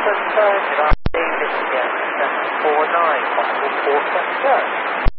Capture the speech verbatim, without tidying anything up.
London Terminal, leaving again, seven four nine, final quarter, turn.